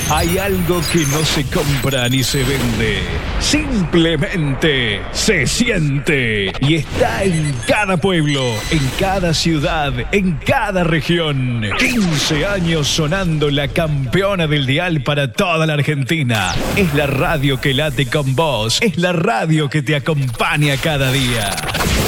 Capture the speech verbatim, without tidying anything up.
Hay algo que no se compra ni se vende. Simplemente se siente. Y está en cada pueblo, en cada ciudad, en cada región. quince años sonando la campeona del dial para toda la Argentina. Es la radio que late con vos. Es la radio que te acompaña cada día.